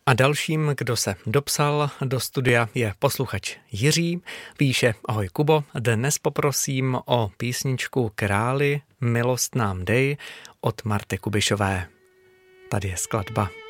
A dalším, kdo se dopsal do studia, je posluchač Jiří. Píše: Ahoj Kubo, dnes poprosím o písničku Králi, milost nám dej od Marty Kubišové. Tady je skladba.